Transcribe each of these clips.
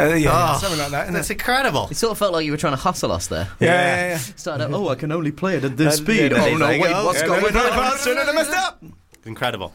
Something like that. That's incredible. It sort of felt like you were trying to hustle us there. Yeah. Started out, I can only play it at this speed. Oh, no, wait, what's going on? I messed up. Incredible.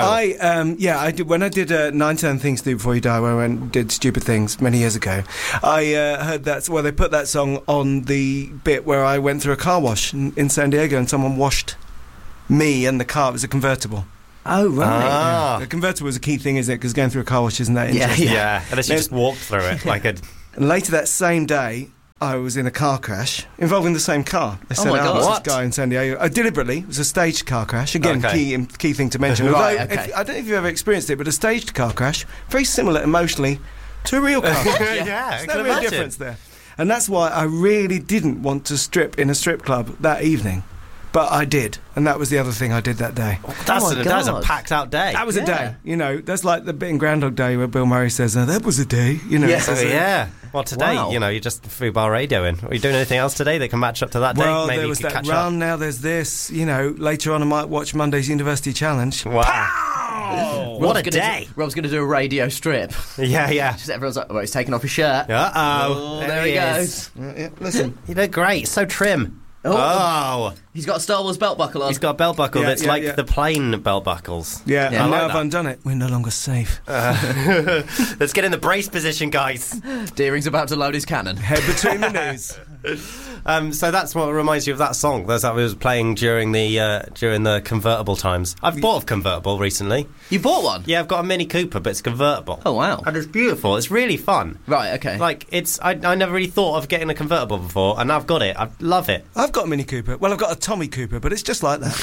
I did when I did 9 Things to Do Before You Die, where I went and did Stupid Things many years ago. I heard that. Well, they put that song on the bit where I went through a car wash in San Diego, and someone washed me and the car. It was a convertible. Oh, right. The convertible is a key thing, isn't it? Because going through a car wash isn't that interesting. Yeah. Unless you just walked through it like a. And later that same day, I was in a car crash involving the same car. They said, my God. this guy in San Diego. Deliberately, it was a staged car crash. Again, key thing to mention. Right, Although, okay. I don't know if you've ever experienced it, but a staged car crash, very similar emotionally to a real car crash. There's no real difference there. And that's why I really didn't want to strip in a strip club that evening. But I did, and that was the other thing I did that day. That's a packed out day. That was a day, that's like the bit in Groundhog Day where Bill Murray says, that was a day, Well, today, you're just Fubar radioing. Are you doing anything else today that can match up to that day? Well, Maybe there was you could that catch run, up. now there's this, later on I might watch Monday's University Challenge. Wow. What a day. Rob's going to do a radio strip. Yeah. Just everyone's like, he's taking off his shirt. Uh-oh. There he goes. Listen. You look great. So trim. Oh. He's got a Star Wars belt buckle on. He's got a belt buckle that's like the plain belt buckles. Yeah, I and like now that. I've undone it. We're no longer safe. Let's get in the brace position, guys. Deering's about to load his cannon. Head between the knees. So that's what reminds you of that song. That's what was playing during the convertible times. I've bought a convertible recently. You bought one? Yeah, I've got a Mini Cooper, but it's convertible. Oh, wow. And it's beautiful. It's really fun. Right, okay. Like, I never really thought of getting a convertible before, and I've got it. I love it. I've got a Mini Cooper. Well, I've got a Tommy Cooper, but it's just like that.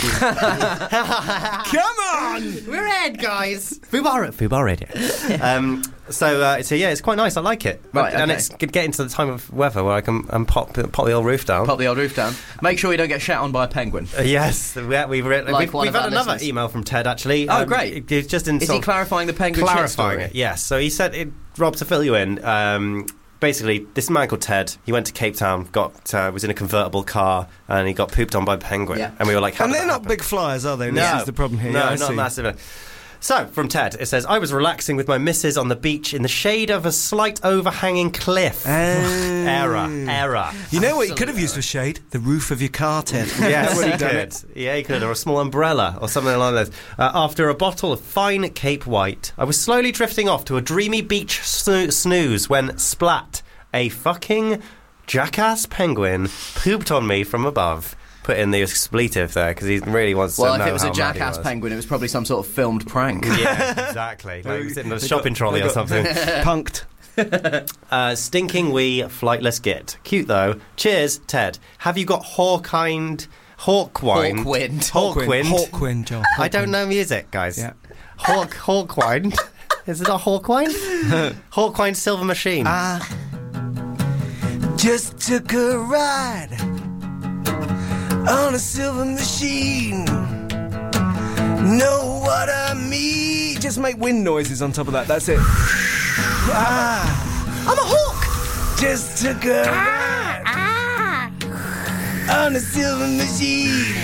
Come on! We're ahead, guys. Fubar Radio. So it's quite nice. I like it. Right, and okay. it's getting to the time of weather where I can pop the old roof down. Pop the old roof down. Make sure you don't get shat on by a penguin. Yes, we've had another email from Ted actually. Oh, great! It's just in Is he clarifying the penguin shit story? Clarifying it, yes. So he said, Rob, to fill you in. Basically, this man called Ted, he went to Cape Town, was in a convertible car, and he got pooped on by a penguin. Yeah. And we were like, how And did they're that not happen? big flyers, are they? No. This is the problem here. No, I not see. massive. So, from Ted, it says, I was relaxing with my missus on the beach in the shade of a slight overhanging cliff. Error. You know what you could have used for shade? The roof of your car, Ted. Yes, Would he have done could. it. Yeah, he could. Or a small umbrella or something like that. After a bottle of fine Cape White, I was slowly drifting off to a dreamy beach snooze when, splat, a fucking jackass penguin pooped on me from above. Put in the expletive there because he really wants to know how if it was a mad he jackass was. penguin, it was probably some sort of filmed prank. Yeah, exactly. Like, it was in the shopping trolley or something. Punked. Stinking wee flightless git. Cute though. Cheers, Ted. Have you got Hawkwind? Hawkwind, John. I don't know music, guys. Yeah. Hawkwind. Is it not Hawkwind? Hawkwind Silver Machine. Just took a ride on a silver machine. Know what I mean? Just make wind noises on top of that. That's it. I'm a hawk. Just took a ride on a silver machine.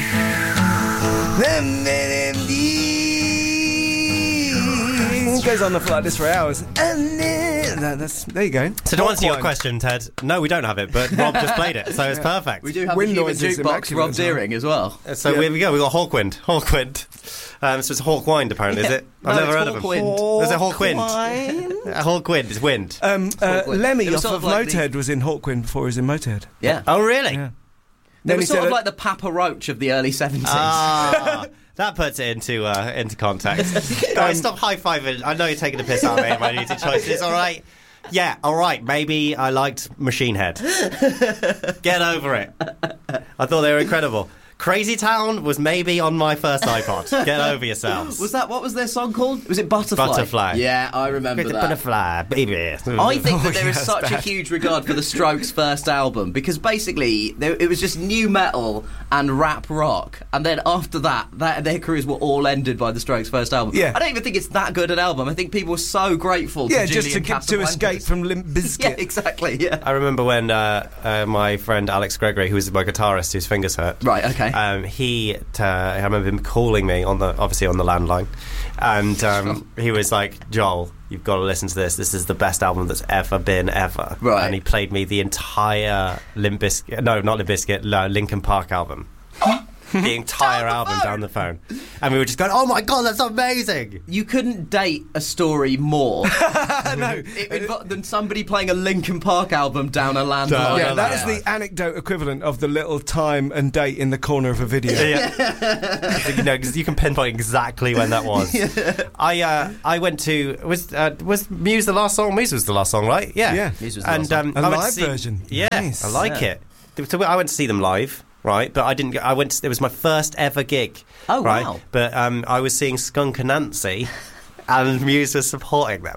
It goes on like this for hours. And then, there you go. So to answer your question, Ted, no, we don't have it, but Rob just played it, so it's perfect. We do have Wind a human noises jukebox, immaculate Rob as well. Deering, as well. So here we go. We got Hawkwind. So it's Hawkwind, apparently, is it? I've never heard of him. There's a Hawkwind. A Hawkwind is wind. Lemmy It was off sort of of like Motorhead was in Hawkwind before he was in Motorhead. Yeah. Oh, really? Yeah. It Then was he sort said of like the Papa Roach of the early 70s. Ah, that puts it into context. Guys, stop high-fiving. I know you're taking the piss out of me and my music choices, all right? Yeah, all right, maybe I liked Machine Head. Get over it. I thought they were incredible. Crazy Town was maybe on my first iPod. Get over yourselves. What was their song called? Was it Butterfly? Butterfly. Yeah, I remember that. Butterfly, baby. I think that there is such a huge regard for the Strokes' first album because basically it was just new metal and rap rock, and then after that their careers were all ended by the Strokes' first album. Yeah. I don't even think it's that good an album. I think people were so grateful to just Julian to escape Casablancas. from Limp Bizkit. Yeah, exactly, yeah. I remember when my friend Alex Gregory, who was my guitarist whose fingers hurt, Right, okay. I remember him calling me obviously on the landline, and he was like, "Joel, you've got to listen to this. This is the best album that's ever been ever." Right. And he played me the entire Linkin Park album. The entire album down the phone, and we were just going, "Oh my god, that's amazing!" You couldn't date a story more No. than somebody playing a Linkin Park album down a landline. Yeah, that is the anecdote equivalent of the little time and date in the corner of a video. Because you can pinpoint exactly when that was. I went to was Muse the last song? Muse was the last song, right? Yeah. Muse was the last song. A live version. Yeah, Nice. I like it. So I went to see them live. Right, but I didn't. It was my first ever gig. Oh, right? wow! But I was seeing Skunk Anansie, and Muse was supporting them.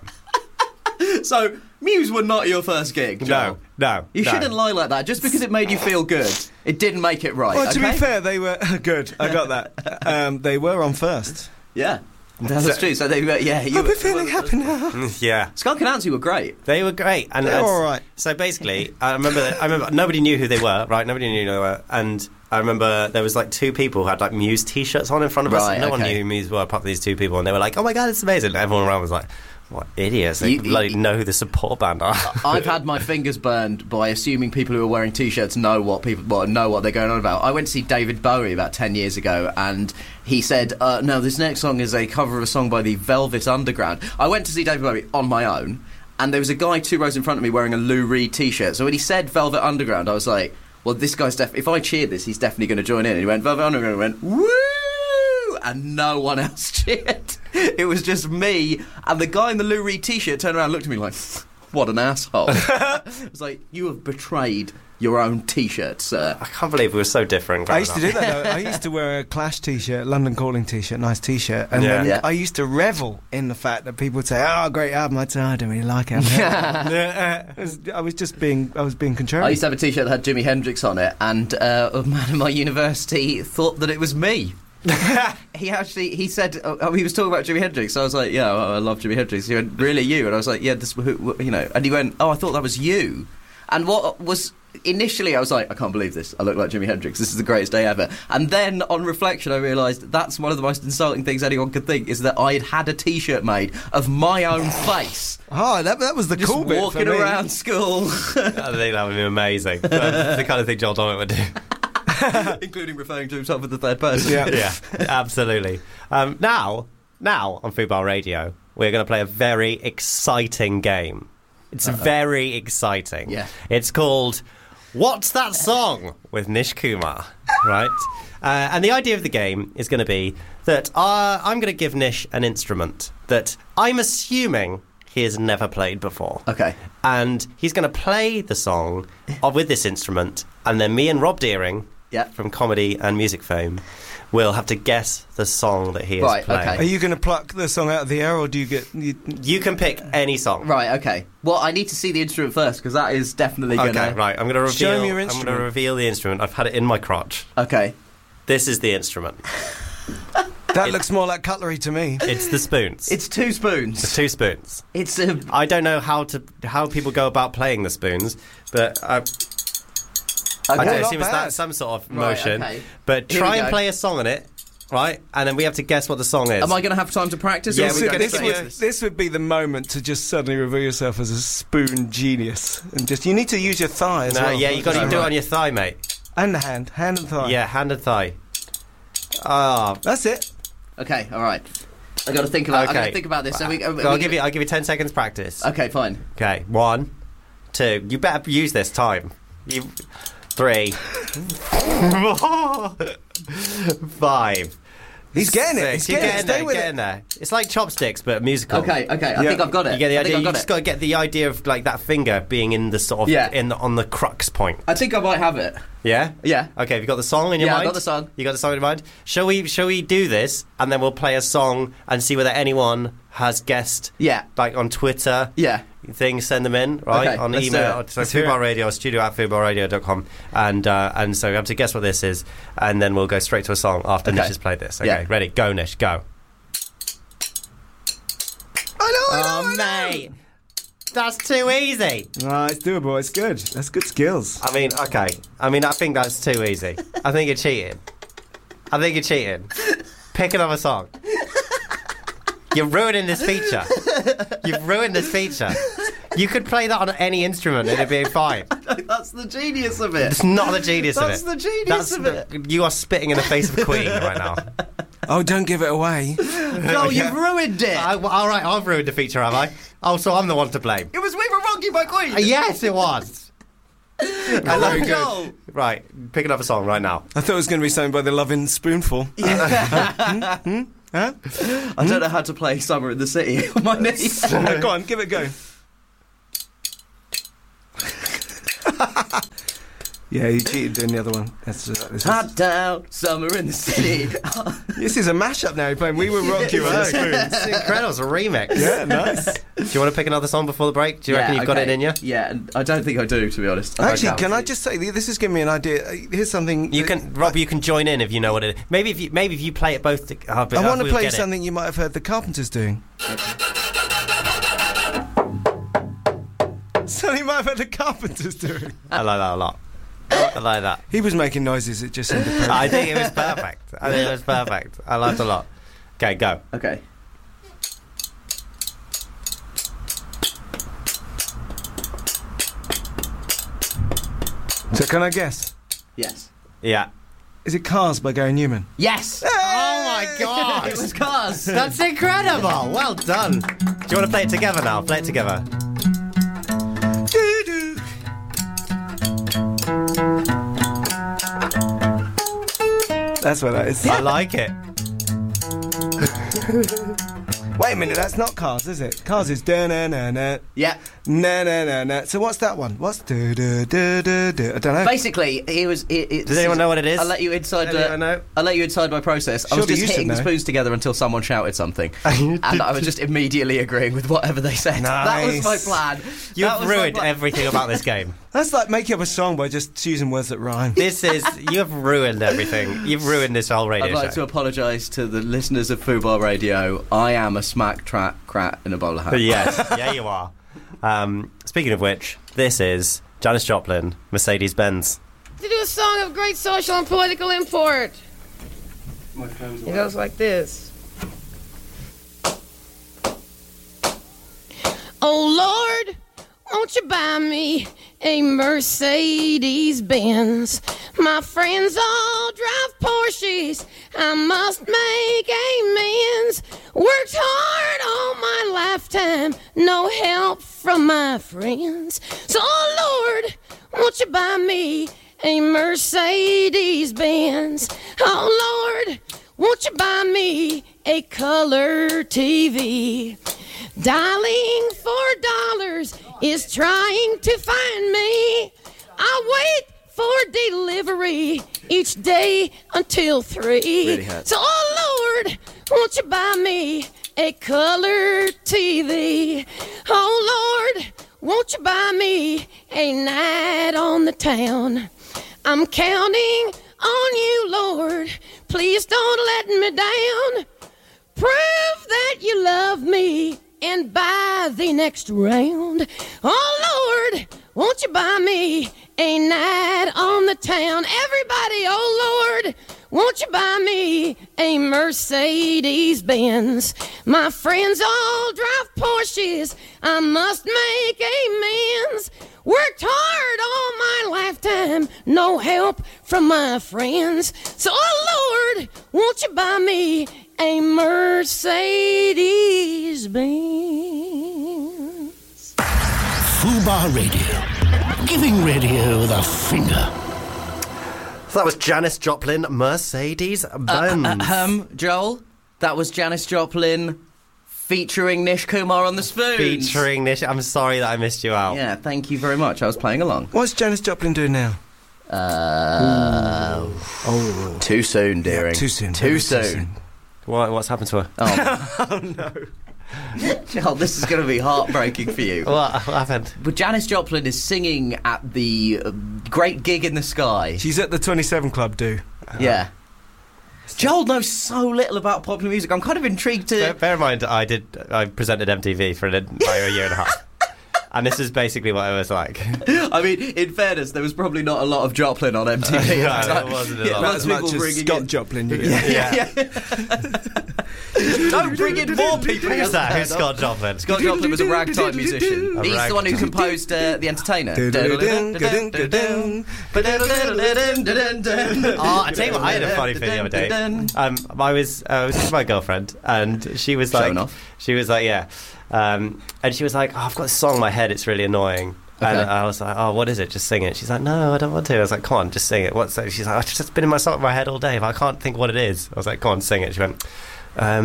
So Muse were not your first gig, Joel. No. You shouldn't lie like that. Just because it made you feel good, it didn't make it right. Well, to okay? be fair, they were good. I got that. They were on first. Yeah. That's true. So they were, I'll be feeling happy now. Yeah, Skunk Anansie were great. they were great, and They're all right. So basically, I remember nobody knew who they were, right? Nobody knew who they were, and I remember there was like two people who had like Muse T-shirts on in front of us. Right, No one okay. knew who Muse were apart from these two people, and they were like, "Oh my god, it's amazing!" And everyone around was like, "What idiots? They bloody know who the support band are." I've had my fingers burned by assuming people who are wearing T-shirts know what they're going on about. I went to see David Bowie about 10 years ago, and he said, "No, this next song is a cover of a song by the Velvet Underground." I went to see David Bowie on my own, and there was a guy 2 rows in front of me wearing a Lou Reed T-shirt. So when he said Velvet Underground, I was like, "Well, this guy's if I cheer this, he's definitely going to join in." And he went Velvet Underground, and I went woo, and no one else cheered. It was just me, and the guy in the Lou Reed T-shirt turned around and looked at me like, "What an asshole!" It was like, "You have betrayed your own T-shirt, sir." I can't believe we were so different. I used to do that though. I used to wear a Clash T-shirt, London Calling T-shirt, nice T-shirt, and Yeah. then Yeah. I used to revel in the fact that people would say, "Oh, great album." I'd say, "I don't really like it." I was being contrarian. I used to have a T-shirt that had Jimi Hendrix on it, and a man in my university thought that it was me. He said he was talking about Jimi Hendrix. So I was like, "Yeah, I love Jimi Hendrix." He went, "Really, you?" And I was like, "Yeah, And he went, "Oh, I thought that was you." And what was initially, I was like, "I can't believe this. I look like Jimi Hendrix. This is the greatest day ever." And then on reflection, I realised that's one of the most insulting things anyone could think, is that I had a T-shirt made of my own face. Oh, that was the Just cool bit for walking me. around school. I think that would be amazing. That's the kind of thing Joel Dommett would do. Including referring to himself in the third person. Yeah. Absolutely. Now on Football Radio, we're going to play a very exciting game. It's very exciting. Yeah. It's called What's That Song? With Nish Kumar, right? And the idea of the game is going to be that I'm going to give Nish an instrument that I'm assuming he has never played before. Okay. And he's going to play the song with this instrument, and then me and Rob Deering, from Comedy and Music Fame, will have to guess the song that he is playing. Okay. Are you going to pluck the song out of the air, or do you get? You can pick any song. Right, okay. Well, I need to see the instrument first, because that is definitely going to... Okay, right. I'm going to reveal. Show me your I'm instrument. going to reveal the instrument. I've had it in my crotch. Okay. This is the instrument. That looks more like cutlery to me. It's the spoons. It's 2 spoons. It's 2 spoons. It's a... I don't know how people go about playing the spoons, but I Okay. don't Not assume it's bad. that some sort of Right, motion. okay. But Here try we and go. play a song on it, right? And then we have to guess what the song is. Am I going to have time to practice? Yeah, or are we we going can straight do into This would be the moment to just suddenly reveal yourself as a spoon genius, and you need to use your thigh as No, well. yeah, you got to do it on your thigh, mate. And the hand and thigh. Yeah, hand and thigh. Ah, That's it. Okay, all right. I got to think about. I got Okay. to think about this. So I'll give you 10 seconds practice. Okay, fine. Okay, 1, 2. You better use this time. 3, 4, 5. He's getting it. He's You're getting it. getting Stay there. with Getting it. there. It's like chopsticks, but musical. Okay. I think I've got it. You get the I idea. think I've You got just it. got to get the idea of like that finger being in the sort of on the crux point. I think I might have it. Yeah. Yeah. Okay. Have you got the song in your Yeah, mind? I got the song. You got the song in your mind. Shall we do this and then we'll play a song and see whether anyone has guessed? Yeah. Like on Twitter. Yeah. Things, send them in, right? Okay, on let's do email. it. So Let's hear Football it. Radio, studio@footballradio.com. And so we have to guess what this is, and then we'll go straight to a song after Okay. Nish has played this. Okay, Yeah. ready? Go, Nish, go. I know. mate. That's too easy. No, it's doable. It's good. That's good skills. I mean, okay. I mean, I think that's too easy. I think you're cheating. I think you're cheating. Pick another song. You're ruining this feature. You've ruined this feature. You could play that on any instrument and it'd be fine. That's the genius of it. It's not the genius of it. That's the genius of it. You are spitting in the face of Queen right now. Oh, don't give it away. No, you've ruined it. All right, I've ruined the feature, have I? Oh, so I'm the one to blame. It was We Were Wrong You by Queen. Yes, it was. Very good. Right, pick another song right now. I thought it was going to be something by the Lovin' Spoonful. I don't know how to play Summer in the City on my knees. Go on, give it a go. Yeah, you cheated doing the other one. Hot down, Summer in the City. This is a mashup now. You're playing We Will Rock You on the spoon. It's incredible. It's a remix. Yeah, nice. Do you want to pick another song before the break? Do you reckon you've got it in you? Yeah, I don't think I do, to be honest. Actually, can I just say, this is giving me an idea. Here's something... Rob, you can join in if you know what it is. Maybe if you play it both... I want to play something you might have heard the Carpenters doing. Something you might have heard the Carpenters doing. I like that a lot. I like that. He was making noises, it just sounded perfect. I think it was perfect. I liked it a lot. Okay, go. Okay. So can I guess? Yes. Yeah. Is it Cars by Gary Newman? Yes! Oh my God! It was Cars! That's incredible! Well done! Do you want to play it together now? Play it together. That's what that is. I like it. Wait a minute, that's not Cars, is it? Cars is da-na-na-na. Yeah. Na-na-na-na. So what's that one? What's do-do-do-do-do? I don't know. Basically, Does anyone know what it is? I'll let you inside know? I'll let you inside my process. I was Surely just you should hitting the know. spoons together until someone shouted something. And I was just immediately agreeing with whatever they said. That was my Nice. plan. You've ruined everything about this game. That's like making up a song by just choosing words that rhyme. You've ruined everything. You've ruined this whole radio I'd like to show. apologise to the listeners of Fubar Radio. I am a smack trap crat in a bowler hat. Yes, yeah, you are. Speaking of which, this is Janis Joplin, Mercedes-Benz. To do a song of great social and political import. It goes like this. Oh Lord, won't you buy me a Mercedes-Benz? My friends all drive Porsches. I must make amends. Worked hard all my lifetime, no help from my friends. So, oh Lord, won't you buy me a Mercedes-Benz? Oh Lord, won't you buy me a color TV? Dialing $4 is trying to find me. I wait for delivery each day until 3. Really hurts. So, oh Lord, won't you buy me a color TV? Oh Lord, won't you buy me a night on the town? I'm counting on you, Lord. Please don't let me down. Prove that you love me and buy the next round. Oh Lord, won't you buy me a night on the town? Everybody, oh Lord, won't you buy me a Mercedes-Benz? My friends all drive Porsches. I must make amends. Worked hard all my lifetime, no help from my friends. So, oh Lord, won't you buy me a Mercedes-Benz? Fubar Radio. Giving radio the finger. So that was Janis Joplin, Mercedes-Benz. Joel, that was Janis Joplin featuring Nish Kumar on the spoons. Featuring Nish. I'm sorry that I missed you out. Yeah, thank you very much. I was playing along. What's Janis Joplin doing now? Too soon, dearing. Too soon. Too soon. What's happened to her? Oh no. Joel, this is going to be heartbreaking for you. What happened? But Janis Joplin is singing at the Great Gig in the Sky. She's at the 27 Club, Yeah. Joel knows so little about popular music. I'm kind of intrigued to... Bear in mind, I presented MTV for a year and a half. And this is basically what it was like. I mean, in fairness, there was probably not a lot of Joplin on MTV. No, it wasn't a lot. Not as much as Scott Joplin. Yeah. Don't bring in more people. Who's that? Who's Scott Joplin? Scott Joplin was a ragtime musician. He's the one who composed The Entertainer. Oh, I tell you what, I had a funny thing the other day. I was with my girlfriend, and she was like, Showing off. she was like, yeah, and she was like, oh, I've got a song in my head, it's really annoying. And Okay. I was like, oh, what is it? Just sing it. She's like, no, I don't want to. I was like, come on, just sing it. What's that? She's like, it's just been in my song in my head all day, but I can't think what it is. I was like, come on, sing it. She went, I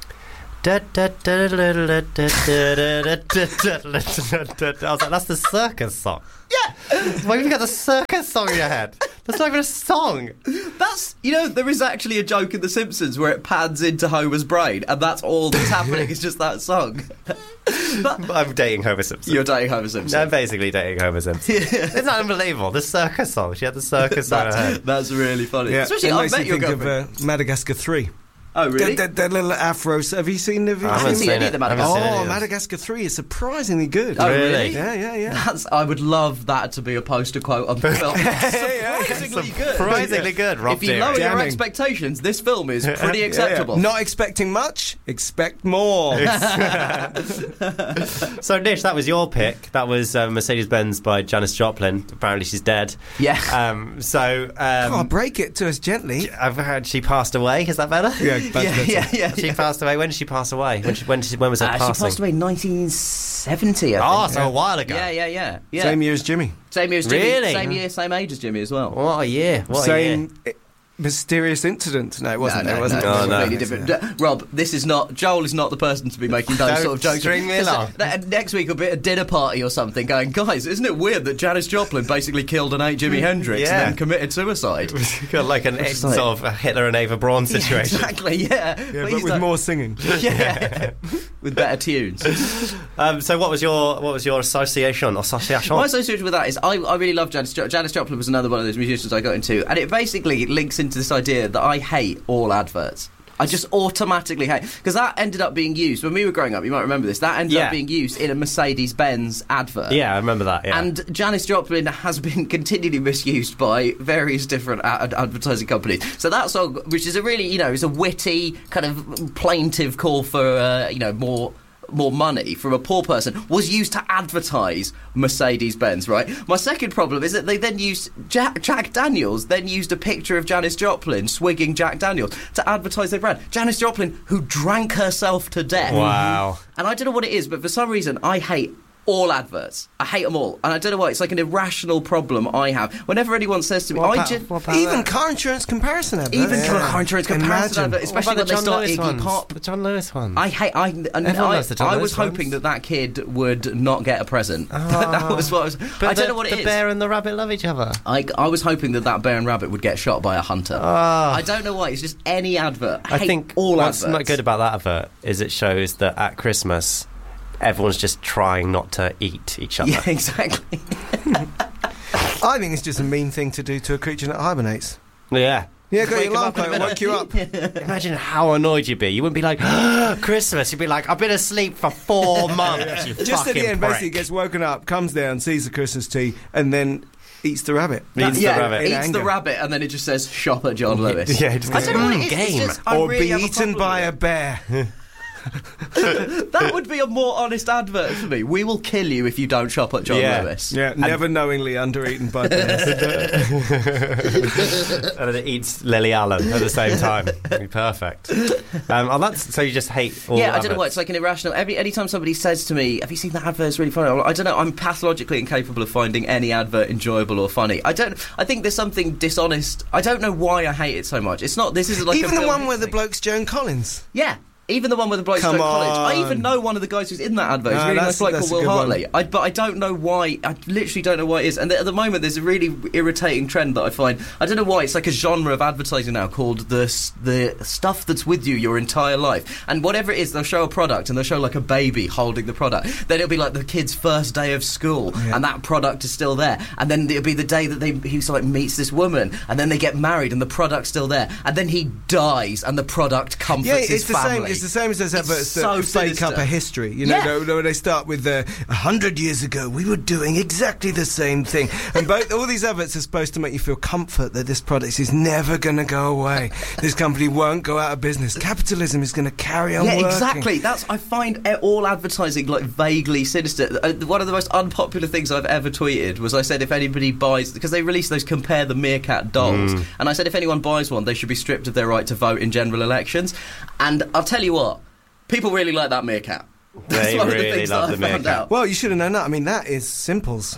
was like, that's the circus song. Yeah. Why have you got the circus song in your head? That's not even a song. That's, there is actually a joke in The Simpsons where it pans into Homer's brain, and that's all that's happening. It's just that song. I'm dating Homer Simpson. You're dating Homer Simpson. I'm basically dating Homer Simpson. Isn't that unbelievable? The circus song. She had the circus song in her head. That's really funny. Yeah. Especially, It I've makes met me your think girlfriend. of Madagascar 3. Oh, really? That little afro. Have you seen the? I haven't seen seen any it. of the I haven't seen Madagascar. it Oh, yet. Madagascar 3 is surprisingly good. Oh, Really? really? Yeah. I would love that to be a poster quote on the film. Surprisingly good. Surprisingly good, Rob If you lower Deary. your Jamming. expectations, this film is pretty Yeah. acceptable. Not expecting much, expect more. So, Nish, that was your pick. That was Mercedes-Benz by Janis Joplin. Apparently she's dead. Yeah. Oh, break it to us gently. I've heard she passed away. Is that better? Yeah, yeah. She passed away. When did she pass away? When was her She passing? passed away in 1970, I think. So a while ago. Yeah. Same year as Jimmy. Same year as Jimmy. Really? Same year, same age as Jimmy as well. What a year. What a year. Same mysterious incident. No, it wasn't. No, it wasn't. no. completely different. Rob, this is not. Joel is not the person to be making those Don't sort of jokes. string me along. Next week will be a dinner party or something. Going, guys, isn't it weird that Janis Joplin basically killed and ate Jimi Hendrix Yeah. and then committed suicide? Got like an Just like- sort of a Hitler and Ava Braun situation. Exactly. Yeah. Yeah, Please but with don't- more singing. Yeah. With better tunes. So what was your association? My association with that is I really love Janis Joplin. Janis Joplin was another one of those musicians I got into, and it basically links into this idea that I hate all adverts. I just automatically hate, because that ended up being used when we were growing up. You might remember this. That ended up being used in a Mercedes-Benz advert. Yeah, I remember that. Yeah. And Janis Joplin has been continually misused by various different advertising companies. So that song, which is a really, is a witty kind of plaintive call for, more money from a poor person, was used to advertise Mercedes-Benz, right? My second problem is that they then used Jack Daniels then used a picture of Janis Joplin swigging Jack Daniels to advertise their brand. Janis Joplin, who drank herself to death. Wow. And I don't know what it is, but for some reason I hate all adverts. I hate them all. And I don't know why. It's like an irrational problem I have. Whenever anyone says to me, Even car insurance comparison adverts. even car insurance comparison Imagine. advert, especially when they start Iggy Pop. The John Lewis one. I loves the John I Lewis was hoping ones. that kid would not get a present. That was what I was. I don't know what it is. The bear and the rabbit love each other. I was hoping that bear and rabbit would get shot by a hunter. I don't know why. It's just any advert. I hate think all what's adverts. not good about that advert is it shows that at Christmas everyone's just trying not to eat each other. Yeah, exactly. I think it's just a mean thing to do to a creature that hibernates. Yeah. Yeah, got Wake your him alarm up in a clock, woke you up. Imagine how annoyed you'd be. You wouldn't be like, Christmas. You'd be like, I've been asleep for 4 months. You Just at the fucking end, prick. basically gets woken up, comes down, sees the Christmas tree, and then eats the rabbit. Eats the rabbit. Eats anger. the rabbit, and then it just says "shop at John Lewis." Yeah, it just I don't know what it is. game. It's just, I Or really be have a eaten problem by with a it. bear. That would be a more honest advert for me. We will kill you if you don't shop at John Lewis. Yeah, never knowingly undereaten by bears. And then it eats Lily Allen at the same time. It'd be perfect. So you just hate all Yeah, I don't know why. adverts. It's like an irrational. Anytime somebody says to me, "Have you seen that advert? It's really funny." I don't know. I'm pathologically incapable of finding any advert enjoyable or funny. I think there's something dishonest. I don't know why I hate it so much. It's not. This isn't like Even a the film one where the thing. bloke's Joan Collins. Yeah. Even the one with the bloke Come Stoke College. I on. even know one of the guys who's in that advert. He's No, a really that's- nice bloke that's called a Will good Hartley. But I don't know why. I literally don't know why it is. And at the moment, there's a really irritating trend that I find. I don't know why. It's like a genre of advertising now called the stuff that's with you your entire life. And whatever it is, they'll show a product and they'll show like a baby holding the product. Then it'll be like the kid's first day of school and that product is still there. And then it'll be the day that he like meets this woman and then they get married and the product's still there. And then he dies and the product comforts his family. It's the same as those adverts so that fake sinister. up a history. You Yeah. know, where they start with 100 years ago we were doing exactly the same thing, and all these adverts are supposed to make you feel comfort that this product is never going to go away. This company won't go out of business. Capitalism is going to carry on working. Exactly. I find all advertising like vaguely sinister. One of the most unpopular things I've ever tweeted was I said if anybody buys, because they released those Compare the Meerkat dolls, and I said if anyone buys one, they should be stripped of their right to vote in general elections. And I'll tell you what, people really like that meerkat. That's They one of the really things love that the I found meerkat. out. Well, you should have known that. I mean, that is Simples.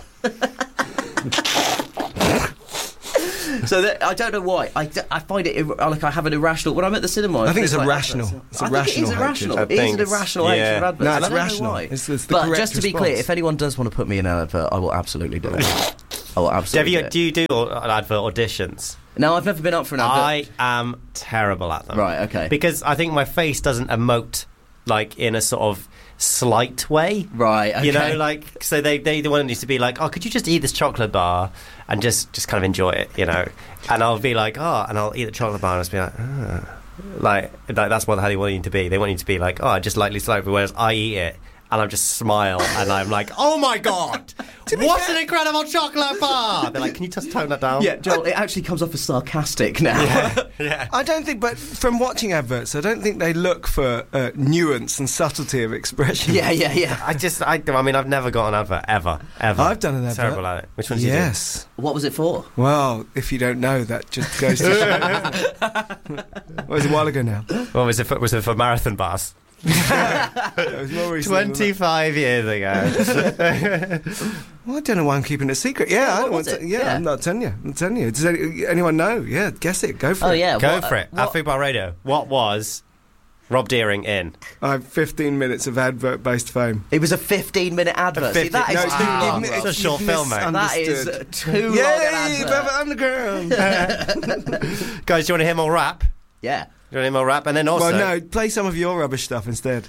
So I don't know why. I find it like I have an irrational. When I'm at the cinema, I think it's like irrational. adverts. It's a I think rational it is irrational. hatred. It is think an it's- irrational yeah. hatred of adverts. No, I it's don't know rational. why. It's the but correct just to be response. clear, if anyone does want to put me in an advert, I will absolutely do it. I will absolutely Do you do advert auditions? No, I've never been up for an advert. I am terrible at them. Right, okay. Because I think my face doesn't emote like in a sort of slight way. Right, okay. You know, like, so they want you to be like, oh, could you just eat this chocolate bar and just kind of enjoy it, you know? And I'll be like, oh, and I'll eat the chocolate bar and I'll just be like, oh. Like that's what how they want you to be. They want you to be like, oh, I just lightly slightly, whereas I eat it and I just smile and I'm like, oh my God, what an incredible chocolate bar! They're like, can you just tone that down? Yeah, Joel, it actually comes off as sarcastic now. Yeah. I don't think, but from watching adverts, I don't think they look for nuance and subtlety of expression. yeah. I mean, I've never got an advert ever. I've done an advert. Terrible at it. Which ones? Yes. What was it for? Well, if you don't know, that just goes to show. Doesn't it? Well, it was a while ago now. What was it for? Was it for marathon bars? It was more recent than that. 25 years ago. Well, I don't know why I'm keeping it a secret. Yeah, I what don't want was to. it? Yeah, Yeah. I'm not telling you. I'm telling you. Does anyone know? Yeah, guess it. Go for it. Oh, yeah. Go what- for it. At Food Bar Radio. What was Rob Deering in? I have 15 minutes of advert-based fame. It was a 15-minute advert. See, that is No, too it's been- long. you've- It's a you've short film, mate. That is misunderstood. too long Yay, an Velvet advert. Underground. Guys, do you want to hear more rap? Yeah. Do you want to hear more rap? And then also... Well, no, play some of your rubbish stuff instead.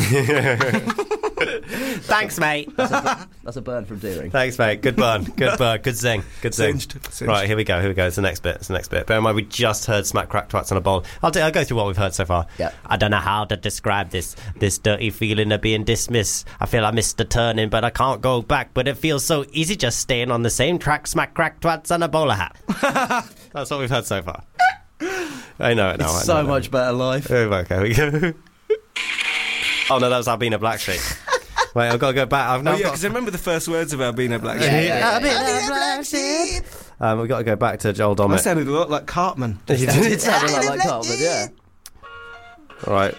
Thanks, mate. That's a burn from Deering. Thanks, mate. Good burn. Good burn. Good zing. Good zing. Singed. Right, here we go. It's the next bit. Bear in mind, we just heard Smack Crack Twats on a Bowl. I'll go through what we've heard so far. Yeah. I don't know how to describe this dirty feeling of being dismissed. I feel I missed the turning, but I can't go back. But it feels so easy just staying on the same track. Smack Crack Twats on a bowler hat. That's what we've heard so far. I know it now. So much better life. Okay, we go. Oh no, that was Albina Blackstreet. Wait, I've got to go back. I've now Oh, yeah, got... because I remember the first words of Albina Blackstreet. Yeah. We've got to go back to Joel I Dommett. sounded a lot like Cartman. It sounded like Cartman, yeah. All right.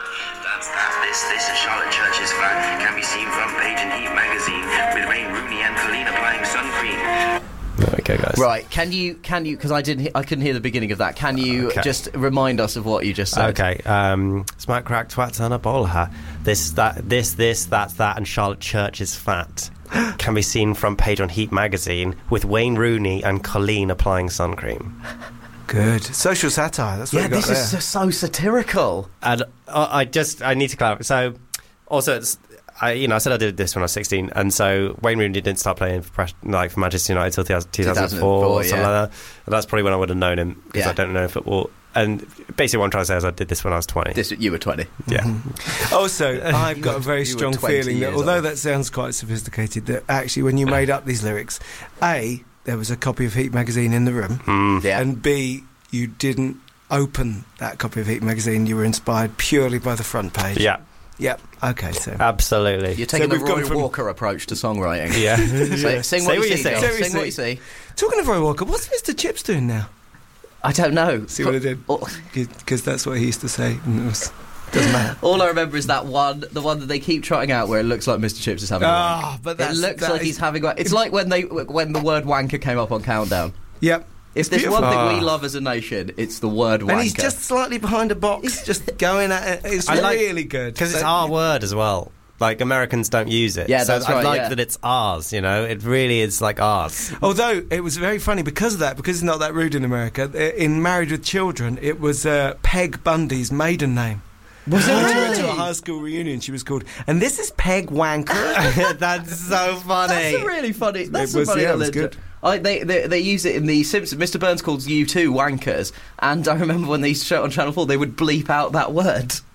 This is Charlotte Church's flat. Can be seen front page in Heat magazine with Wayne Rooney and Colleen applying sun cream. There we go, guys. Right, can you? Because I couldn't hear the beginning of that. Can you Okay. just remind us of what you just said? Okay. Smack Crack Twats on a bowler hat. This, that's that, and Charlotte Church is fat. Can be seen front page on Heat magazine with Wayne Rooney and Colleen applying sun cream. Good. Social satire. That's what Yeah, you got this there. is so satirical. And I need to clarify. So, also, I said I did this when I was 16, and so Wayne Rooney didn't start playing for Manchester United until 2004 or something yeah. like that. And that's probably when I would have known him, because Yeah. I don't know football. And basically what I'm trying to say is I did this when I was 20. You were 20. Yeah. Also, I've got a very you were strong 20 feeling that years although old. that sounds quite sophisticated, that actually when you made up these lyrics, A, there was a copy of Heat magazine in the room, Yeah. and B, you didn't open that copy of Heat magazine. You were inspired purely by the front page. Yeah. Yep. Okay, so... Absolutely. You're taking the we've gone Roy from- Walker approach to songwriting. Yeah. Sing what you see. say. Joel. Sing what you see. Talking of Roy Walker, what's Mr. Chips doing now? I don't know. See what I did? Oh, Because that's what he used to say. And doesn't matter. all I remember is the one that they keep trotting out where it looks like Mr. Chips is having a wank. Ah, but It that's... looks that like is- he's having a... It's like when the word wanker came up on Countdown. Yep. If there's beautiful. one thing we love as a nation, it's the word wanker. And he's just slightly behind a box, just going at it. It's I like- really good. Because it's So- our word as well. Like, Americans don't use it. Yeah, so that's I right, like yeah. that it's ours, you know? It really is like ours. Although it was very funny because of that, because it's not that rude in America. In Married with Children, it was Peg Bundy's maiden name. Was it She went really? to a high school reunion. She was called, and this is Peg Wanker. That's so funny. That's a really funny. That's It was- a funny yeah, it was little- good. They use it in The Simpsons. Mr. Burns calls U2 wankers, and I remember when they used to show it on Channel 4, they would bleep out that word.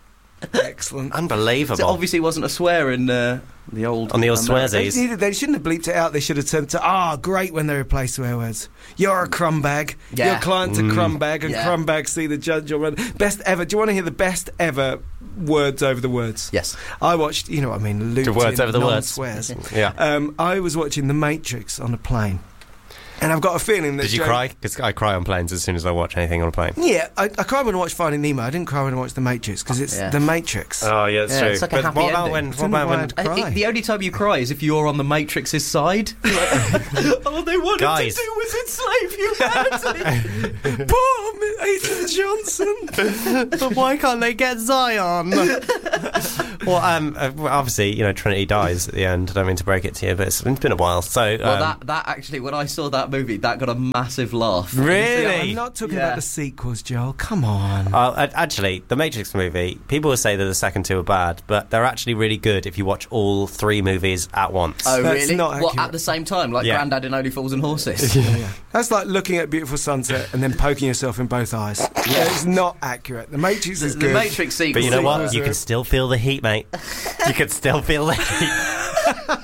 Excellent. Unbelievable. So obviously, it wasn't a swear in the old On the old American- swearsies. They shouldn't have bleeped it out. They should have said, great when they replace swear words. You're a crumb bag. Yeah. Your client's a crumb bag, and Yeah. crumb bags see the judge. Best ever. Do you want to hear the best ever words over the words? Yes. I watched, you know what I mean, looped The words in over the words. non-swears. Yeah. I was watching The Matrix on a plane. And I've got a feeling that Did you cry? Because I cry on planes as soon as I watch anything on a plane. Yeah, I cried when I watched Finding Nemo. I didn't cry when I watched The Matrix, because it's Yeah. The Matrix. Oh, yeah, that's Yeah, true. it's like a But happy what about ending. when? It's What in the about when? wild cry. The only time you cry is if you're on the Matrix's side. All they wanted Guys. to do was enslave humanity. Poor Ethan Johnson. But why can't they get Zion? Well, obviously, Trinity dies at the end. I don't mean to break it to you, but it's been a while. So, Well, that actually, when I saw that movie, that got a massive laugh. really? I'm not talking Yeah. about the sequels, Joel. Come on. Actually, the Matrix movie, people will say that the second two are bad, but they're actually really good if you watch all three movies at once. Oh, That's really? not What, accurate. at the same time? Like Yeah. Grandad in Only Fools and Horses? That's like looking at a beautiful sunset and then poking yourself in both eyes. It's not accurate. The Matrix is The good. Matrix sequel. But you know what? sequels You are- can still feel the heat, mate. You can still feel the heat.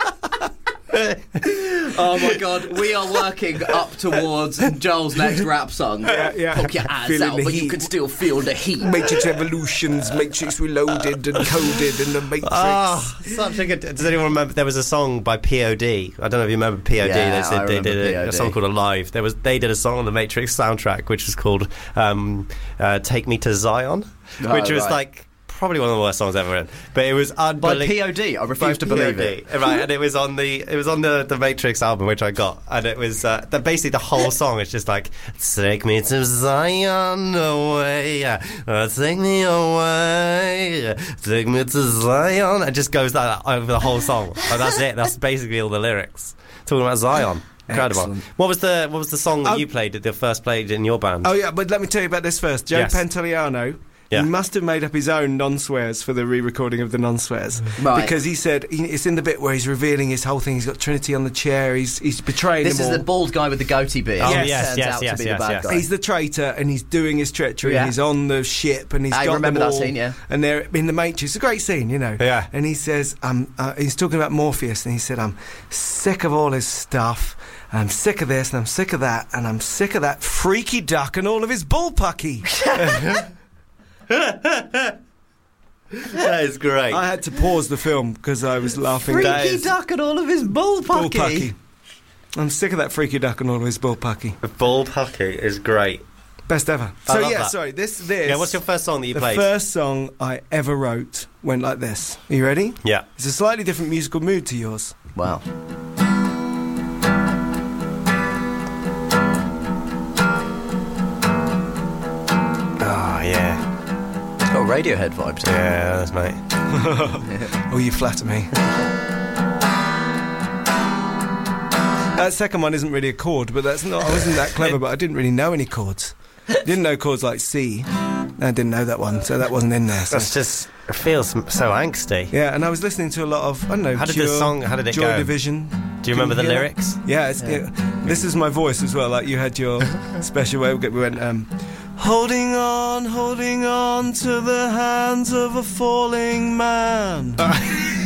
Oh my God, we are working up towards Joel's next rap song. Yeah. Poke your eyes Feeling out, the but you heat. can still feel the heat. Matrix Evolutions, Matrix Reloaded and Coded, and the Matrix. Such a good. Does anyone remember? There was a song by POD. I don't know if you remember POD. Yeah, I they remember did a POD. song called Alive. They did a song on the Matrix soundtrack, which was called "Take Me to Zion," which was right. like probably one of the worst songs ever written. But it was By unbelievable. POD, I refuse to believe it. Right, and it was on the Matrix album, which I got, and it was basically the whole song is just like "Take me to Zion away, take me away, take me to Zion." It just goes like that over the whole song. And that's it. That's basically all the lyrics talking about Zion. Incredible. Excellent. What was the song that you played? The first played in your band? Oh yeah, but let me tell you about this first. Joe Yes. Pantoliano. Yeah. He must have made up his own non-swears for the re-recording of the non-swears, Right. because he said it's in the bit where he's revealing his whole thing. He's got Trinity on the chair. He's betraying This them is all. the bald guy with the goatee beard. Oh, who yes, turns yes, out yes, to be yes, the bad yes. guy. He's the traitor, and he's doing his treachery, Yeah. and he's on the ship, and he's I got remember them that all, scene, yeah. and they're in the Matrix. It's a great scene, you know. Yeah. And he says, he's talking about Morpheus, and he said, "I'm sick of all his stuff. I'm sick of this, and I'm sick of that, and I'm sick of that freaky duck and all of his bullpucky." That is great. I had to pause the film because I was laughing. Freaky duck and all of his bullpucky. Bullpucky. I'm sick of that freaky duck and all of his bullpucky. The Bullpucky is great. Best ever. I So love yeah, that. sorry. This. Yeah, what's your first song that you The played? first song I ever wrote went like this. Are you ready? Yeah. It's a slightly different musical mood to yours. Wow. Oh yeah. It's got Radiohead vibes. Yeah, that's mate. Oh, you flatter me. That second one isn't really a chord, but that's not. I wasn't that clever, but I didn't really know any chords. Didn't know chords like C. I didn't know that one, so that wasn't in there. So. That's just. It feels so angsty. Yeah, and I was listening to a lot of, I don't know, How did Cure, this song- how did it Joy go? Division. Do you remember the Can hear lyrics? that? Yeah, this is my voice as well. Like you had your special way. We went, holding on to the hands of a falling man.